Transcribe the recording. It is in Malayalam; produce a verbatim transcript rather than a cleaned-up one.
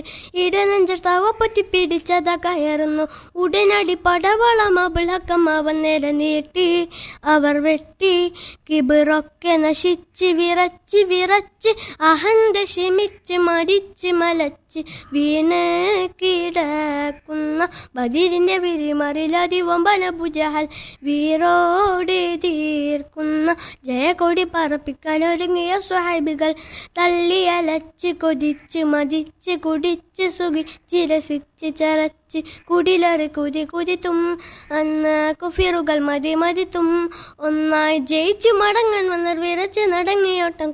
ഇടനെഞ്ചർ തവപ്പറ്റി പിടിച്ചത കയറുന്നു. ഉടനടി പടവളം അബിളക്കം അവൻ നേരെ നീട്ടി. അവർ വെട്ടി കിബിറൊക്കെ നശിച്ച് വിറച്ച് വിറച്ച് അഹന്ത ക്ഷമിച്ച് മടിച്ച് മലച്ച് വീണ് കിടക്കുന്ന ബദിരിന്റെ വിരിമറിലതിവമ്പന ഭുജഹൽ വീറോടെ തീർക്കുന്ന ജയകൊടി പറപ്പിക്കാനൊരുങ്ങിയ സ്വഹൈബികൾ തള്ളിയലച്ച് കൊതിച്ച് മതിച്ച് കുടിച്ച് സുഖിച്ച് രസിച്ച് ചരച്ച് കുടിലറി കുതി കുതിത്തും അന്ന് കുഫിറുകൾ മതി മതിത്തും ഒന്നായി ജയിച്ചു മടങ്ങാൻ വന്നർ വിറച്ച് നടങ്ങിയോട്ടം